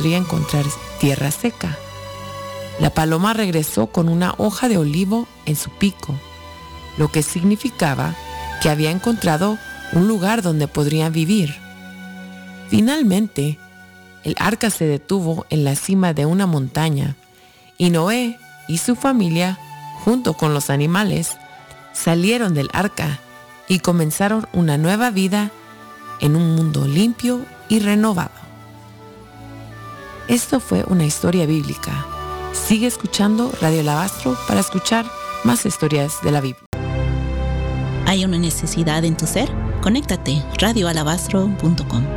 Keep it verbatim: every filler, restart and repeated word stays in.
podría encontrar tierra seca. La paloma regresó con una hoja de olivo en su pico, lo que significaba que había encontrado un lugar donde podrían vivir. Finalmente, el arca se detuvo en la cima de una montaña y Noé y su familia, junto con los animales, salieron del arca y comenzaron una nueva vida en un mundo limpio y renovado. Esto fue una historia bíblica. Sigue escuchando Radio Alabastro para escuchar más historias de la Biblia. ¿Hay una necesidad en tu ser? Conéctate radio alabastro punto com.